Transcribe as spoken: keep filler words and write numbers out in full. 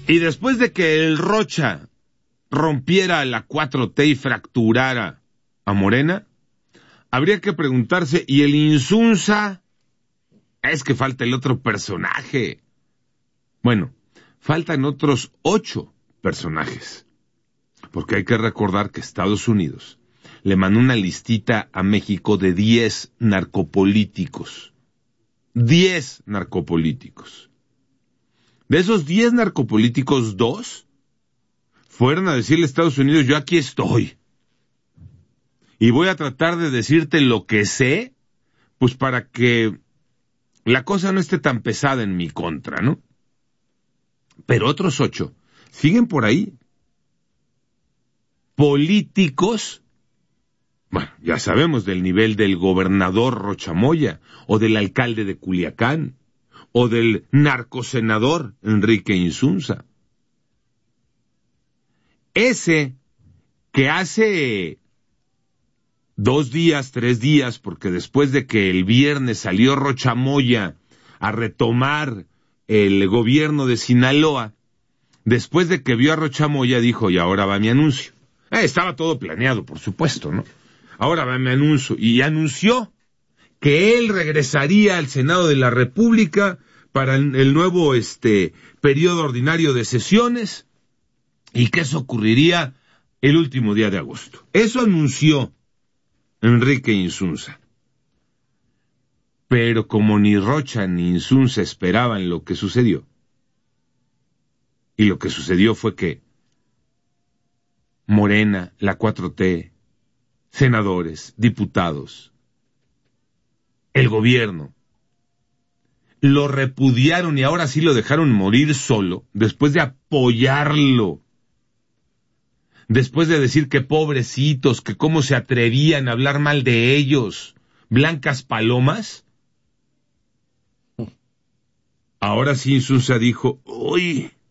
Y después de que el Rocha rompiera la cuatro T y fracturara a Morena, habría que preguntarse, ¿y el Insunza? Es que falta el otro personaje. Bueno, faltan otros ocho personajes. Porque hay que recordar que Estados Unidos le mandó una listita a México de diez narcopolíticos. diez narcopolíticos. De esos diez narcopolíticos, dos fueron a decirle a Estados Unidos, yo aquí estoy. Y voy a tratar de decirte lo que sé, pues para que la cosa no esté tan pesada en mi contra, ¿no? Pero otros ocho siguen por ahí. Políticos, bueno, ya sabemos del nivel del gobernador Rocha Moya, o del alcalde de Culiacán, o del narcosenador Enrique Insunza. Ese que hace dos días, tres días, porque después de que el viernes salió Rocha Moya a retomar el gobierno de Sinaloa, después de que vio a Rocha Moya dijo, y ahora va mi anuncio. Eh, estaba todo planeado, por supuesto, ¿no? Ahora va mi anuncio. Y anunció que él regresaría al Senado de la República para el nuevo este periodo ordinario de sesiones y que eso ocurriría el último día de agosto. Eso anunció Enrique Insunza. Pero como ni Rocha ni Insunza esperaban lo que sucedió, y lo que sucedió fue que Morena, la cuatro T, senadores, diputados, el gobierno, lo repudiaron y ahora sí lo dejaron morir solo, después de apoyarlo, después de decir que pobrecitos, que cómo se atrevían a hablar mal de ellos, blancas palomas. Ahora sí Insunza dijo, uy,